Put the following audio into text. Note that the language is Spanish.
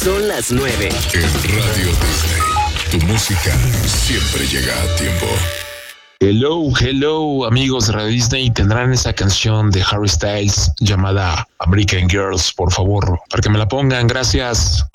Son las 9. En Radio Disney, tu música siempre llega a tiempo. Hello, amigos de Radio Disney. Tendrán esa canción de Harry Styles llamada American Girls, por favor, para que me la pongan. Gracias.